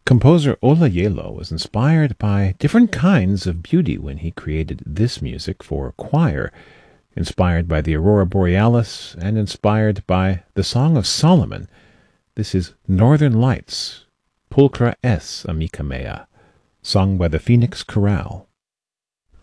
Composer Olayelo was inspired by different kinds of beauty when he created this music for choir, inspired by the Aurora Borealis and inspired by the Song of Solomon. This is Northern Lights, Pulchra es amica mea, sung by the Phoenix Chorale.